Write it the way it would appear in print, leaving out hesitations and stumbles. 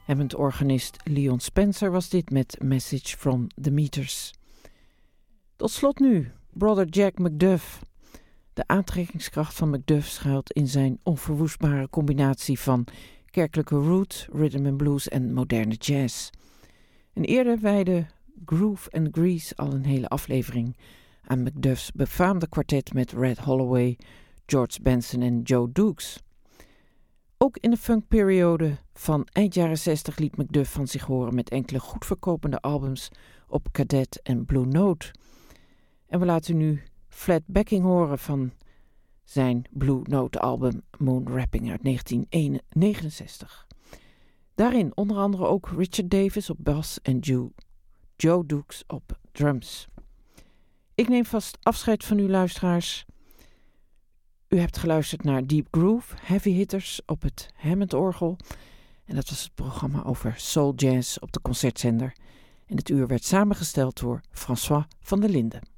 Hammond-organist Leon Spencer was dit met Message from the Meters. Tot slot nu, Brother Jack Macduff. De aantrekkingskracht van Macduff schuilt in zijn onverwoestbare combinatie van kerkelijke root, rhythm and blues en moderne jazz. En eerder wijde Groove and Grease al een hele aflevering aan Macduff's befaamde kwartet met Red Holloway, George Benson en Joe Dukes. Ook in de funkperiode van eind jaren 60 liet Macduff van zich horen met enkele goed verkopende albums op Cadet en Blue Note. En we laten nu Flat Backing horen van zijn Blue Note album Moon Rapping uit 1969. Daarin onder andere ook Richard Davis op bas en Joe Dukes op drums. Ik neem vast afscheid van u luisteraars. U hebt geluisterd naar Deep Groove, Heavy Hitters op het Hammond-orgel. En dat was het programma over soul jazz op de concertzender. En het uur werd samengesteld door François van der Linden.